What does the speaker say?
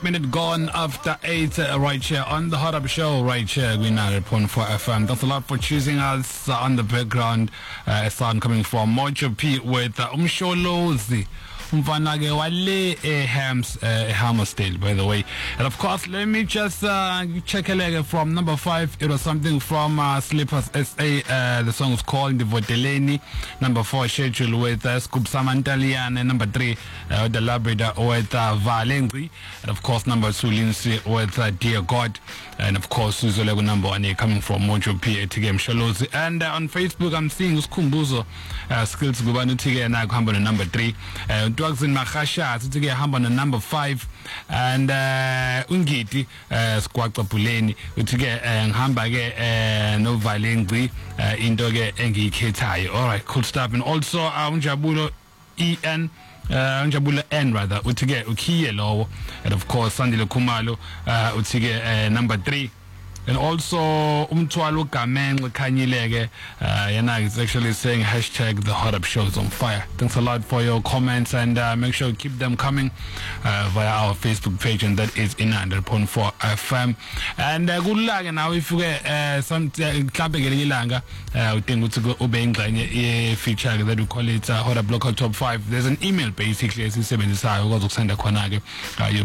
Minute gone after 8 right here on the Hot Up Show right here we 90.4 FM. Thanks a lot for choosing us on the background. A sound coming from Mojo P with Umsholozi. Umfanake wale Hammersdale, by the way. And of course, let me just check a leg from number 5. It was something from Slippers SA. The song is called Voteleni. Number 4, Schedule with Scoop Samantalian. And number 3, The Labrador with Valengri. And of course, number 2, Lindsay with Dear God. And of course, Uzolego number 1 coming from Mojo P at Game Shalozi. And on Facebook, I'm seeing Skumbuzo Skills Gubanu Tige and Naghamba number 3. Drugs in Makhasha, Tige Hamba number 5. And Ungiti, Squawka Puleni, Utige and Hambage no Valengri, Indoge Engi Ketai. Alright, cool stuff. And also Unjabulo EN. Njabula N rather utige ukiyelo, and of course Sandile Kumalo utige number 3. And also Umtwalo Gamen Kanyilege Yana is actually saying hashtag the Hot Up Show is on fire. Thanks a lot for your comments, and make sure you keep them coming via our Facebook page, and that is in 100.4 FM. And good luck. And now if you get some club langa think to go obeying feature that we call it Hot Up Local Top 5. There's an email basically as you say when you send a